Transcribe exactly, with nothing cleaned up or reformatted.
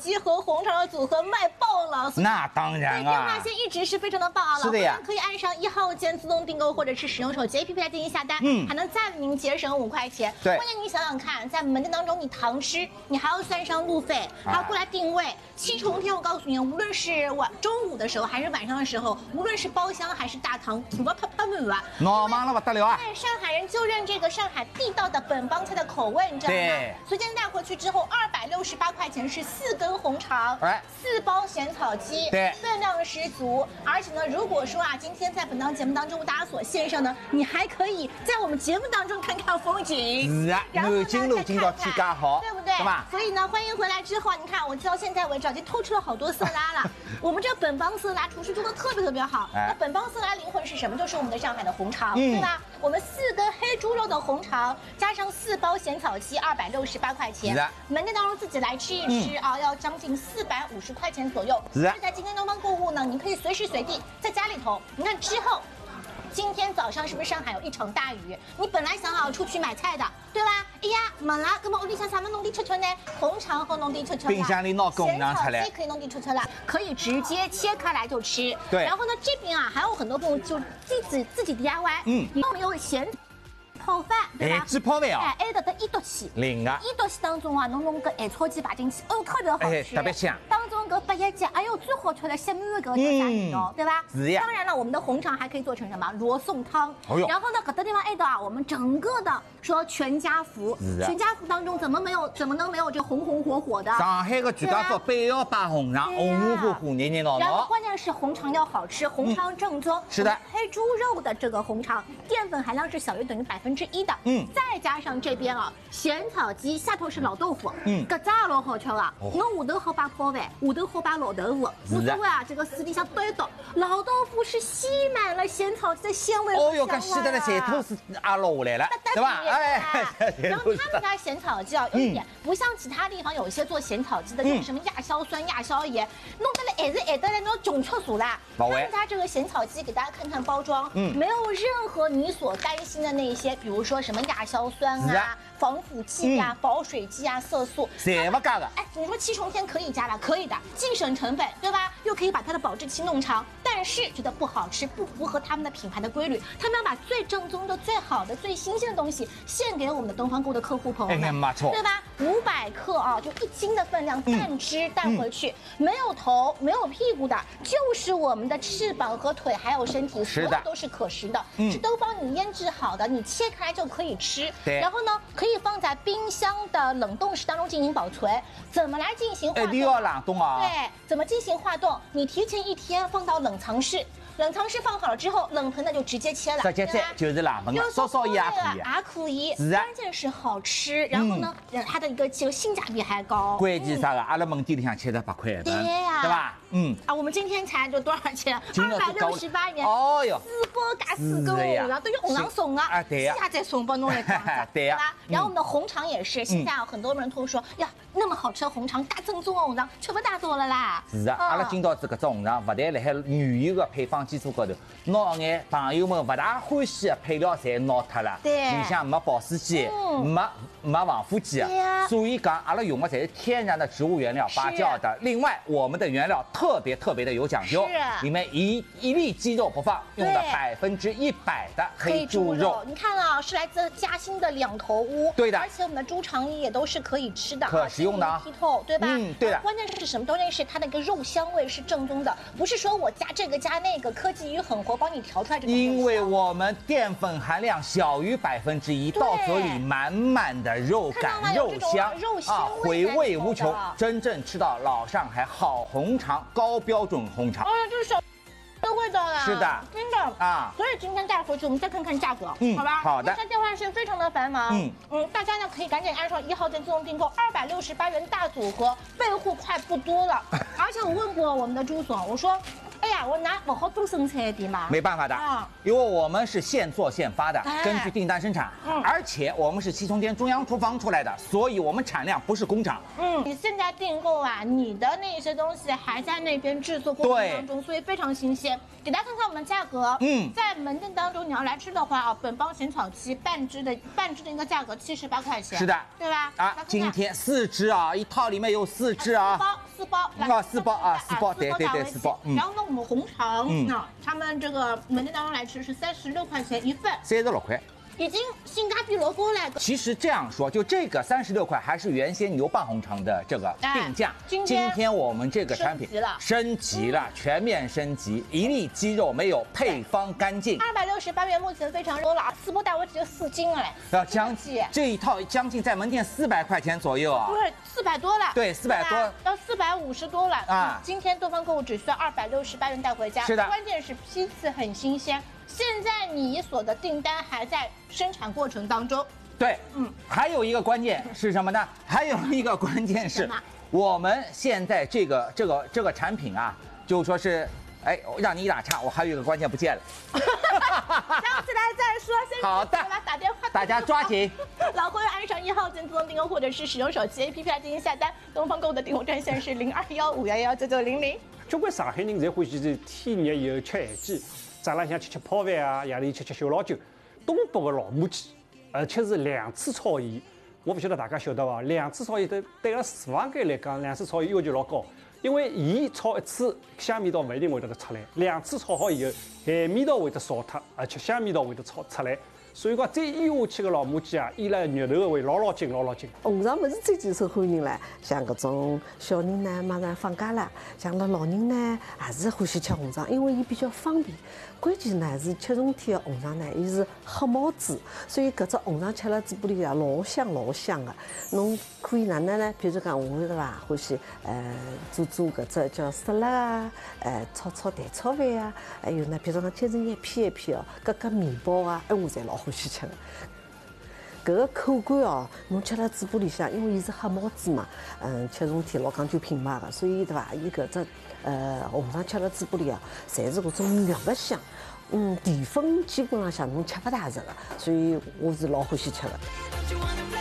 鸡和红肠的组合卖爆了。 那当然啊， 电话线一直是非常的棒啊， 是的呀， 可以按上一号键自动订购，或者是使用手机 A P P 来进行下单，嗯，还能再为您节省五块钱。 对， 关键你想想看，在门店当中你堂吃，你还要算上路费，还要过来定位。七重天，我告诉你，无论是晚中午的时候还是晚上的时候，无论是包厢还是大堂，什么啪啪们啊， 闹忙了不得了啊！ 对，上海人就认这个上海地道的本帮菜的口味，你知道吗？ 对， 随便带回去之后，二百六十八块钱是四根红肠，哎，四包咸草鸡， 对， 分量十足。而且呢，如果说啊，今天在本档节目当中大家所献上呢，你还可以在我们节目当中看看风景， 是啊，南京路今朝天家好， 对不对？ 是吧？ 所以呢，欢迎回来之后，你看我到现在为止已经偷吃了好多色拉了。我们这本帮色拉厨师做的特别特别好。哎、那本帮色拉灵魂是什么？就是我们的上海的红肠，嗯、对吧？我们四根黑猪肉的红肠，加上四包咸草鸡，二百六十八块钱。门店当中自己来吃一吃、嗯、啊，要将近四百五十块钱左右。是在今天东方购物呢，你可以随时随地在家里头，你看之后。今天早上是不是上海有一场大雨？你本来想好出去买菜的，对吧？哎呀，没了，那么屋里向啥么弄点吃吃呢？红肠和弄点吃吃， 冰箱里拿个红肠出来， 咸草鸡可以弄点吃吃了，可以直接切开来就吃。 对。 然后呢，这边啊还有很多朋友就自己自己 D I Y， 嗯，有没有咸泡饭，对吧？ 哎，只泡饭啊！ 哎，还得得一刀起， 零啊！ 一刀起当中啊，侬弄个咸草鸡摆进去，哦，特别好吃， 特别香。 当中个八叶鸡，哎呦，最好吃的鲜米个叫啥名哦，对吧？ 是呀。 当然了，我们的红肠还可以做成什么罗宋汤。哦哟。然后呢，搿个地方挨到啊，我们整个的说全家福，全家福当中怎么没有，怎么能没有这红红火火的？ 上海的全家福必要摆红肠，红红火火，热热闹闹。 然后关键是红肠要好吃，红肠正宗。 是的。 黑猪肉的这个红肠，淀粉含量是小于等于百分之一的。嗯。再加上这边啊，咸草鸡下头是老豆腐，嗯，搿只老好吃啊。侬下头好摆泡饭，下头好摆老豆腐，无所谓啊。这个私底下倒一倒，老豆腐是吸满了咸草鸡的鲜味。 哦哟，搿吸得了咸吐司也落下来了，对吧？哎， 然后他们家咸草鸡啊，有一点不像其他地方有一些做咸草鸡的，就是什么亚硝酸、亚硝盐，弄得来还是还得来那种穷出所啦。他们家这个咸草鸡给大家看看包装，嗯，没有任何你所担心的那些，比如说什么亚硝酸啊、防腐剂啊、保水剂啊、色素， 什么加的？ 哎，你说七重天可以加吧？可以的，既省成本，对吧？又可以把它的保质期弄长，但是觉得不好吃，不符合他们的品牌的规律。他们要把最正宗的、最好的、最新鲜的东西献给我们的东方购的客户朋友们， 没错， 对吧？五百克啊，就一斤的分量，半只带回去，没有头、没有屁股的，就是我们的翅膀和腿，还有身体，所有都是可食的，是都帮你腌制好的，你切开来就可以吃。 对， 然后呢，可以放在冰箱的冷冻室当中进行保存。怎么来进行化冻？ 一定要冷冻啊！ 对，怎么进行化冻？你提前一天放到冷藏室。冷藏室放好了之后，冷盆的就直接切了， 直接切就是冷盆了，稍稍也可以， 也可以。 是啊， 关键是好吃，然后呢，它的一个这个性价比还高。 关键啥个？阿拉门店里向七十八块一对呀， 对吧？嗯。 啊，我们今天才就多少钱？二百六十八元。 哦哟， 四包加四根红肠，都是红肠送啊！ 啊，对呀。 私下再送包弄来这样子， 对呀。 然后我们的红肠也是，现在啊，很多人都说呀，那么好吃的红肠，大正宗的红肠，吃不大多了啦。 是啊，阿拉今朝子搿只红肠，不但辣海原有的配方基础高头。拿眼朋友们不大欢喜的配料侪拿脱了， 对， 里向没保水剂，嗯、没没防腐剂， 啊、 所以讲阿拉用的侪是天然的植物原料发酵的。另外，我们的原料特别特别的有讲究，里面一一粒鸡肉不放，用的百分之一百的黑猪肉。 你看啊，是来自嘉兴的两头乌， 对的， 而且我们的猪肠衣也都是可以吃的， 可食用的， 剔透，对吧？ 嗯，对的。 关键是什么？关键是它那个肉香味是正宗的，不是说我加这个加那个，科技与狠活。帮你调出来这个， 因为我们淀粉含量小于百分之一，到嘴里满满的肉感、肉香啊， 回味无穷，真正吃到老上海好红肠、高标准红肠。 哎呀，这是小的味道啦！ 是的， 真的啊。所以今天带回去，我们再看看价格， 嗯， 好吧？ 好的。 现在电话线非常的繁忙，嗯嗯，大家呢可以赶紧按上一号键自动订购，二百六十八元大组合，备货快不多了。而且我问过我们的朱总，我说。哎呀，我拿不好多生产的嘛， 没办法的，啊、因为我们是现做现发的，哎、根据订单生产，嗯、而且我们是七重天中央厨房出来的，所以我们产量不是工厂。 嗯，你现在订购啊，你的那些东西还在那边制作过程当中，所以非常新鲜。给大家看看我们价格，嗯，在门店当中你要来吃的话啊，本帮咸草鸡半只的半只的一个价格七十八块钱， 是的， 对吧？ 啊，今天四只啊，一套里面有四只啊， 四包四包， 啊四包啊四包，对对对四包。 然后呢，我们红肠，那他们这个门店当中来吃是三十六块钱一份， 三十六块。 已经性价比老高了。 其实这样说，就这个三十六块还是原先牛蒡红肠的这个定价。 哎、今天今天我们这个产品升级了， 升级了，全面升级，一粒鸡肉没有，配方干净。 二百六十八元，目前非常多了啊，四波带我只有四斤哎， 要将近这一套将近在门店四百块钱左右啊， 不是四百多了， 对，四百多， 要四百五十多了啊。 今天东方购物只需要二百六十八元带回家， 是的， 关键是批次很新鲜。现在你所的订单还在生产过程当中。 对，嗯，还有一个关键是什么呢？还有一个关键是，我们现在这个这个这个产品啊，就说是，哎，让你一打岔，我还有一个关键不见了。 想起来再说，先好的， 打电话， 大家抓紧。 老公要按上一号键自动订购，或者是使用手机 A P P 来进行下单。东方购物的订购专线是零二幺五幺幺九九零零。 交关上海人侪欢喜是天热以后吃咸鸡。早浪向吃吃泡饭啊，夜里吃吃小老酒。东北的老母鸡，而且是两次炒盐。我不晓得大家晓得伐？两次炒盐对对阿拉厨房间来讲，两次炒盐要求老高，因为盐炒一次香味道不一定会得出来，两次炒好以后，咸味道会得少脱，而且香味道会得炒出来。所以讲，再腌下去的老母鸡啊，腌了肉头会老老紧，老老紧。 红肠么是最最受欢迎了，像搿种小人呢，马上放假了，像拉老人呢，也是欢喜吃红肠，因为伊比较方便。关键呢是吃冬天的红肠呢，伊是黑毛猪，所以搿只红肠吃了嘴巴里啊，老香老香的。侬可以哪能呢？譬如讲，我对伐，欢喜呃做做搿只叫沙拉啊，呃炒炒蛋炒饭啊，还有呢，譬如讲切成一片一片哦，夹夹面包啊，哎我侪老欢喜吃的。搿个口感哦，侬吃了嘴巴里向，因为伊是黑毛猪嘛，嗯，吃冬天老讲究品牌的，所以对伐？伊搿只呃红肠吃了嘴巴里哦，侪是搿种肉的香，嗯，淀粉基本浪向侬吃不大着的，所以我是老欢喜吃的。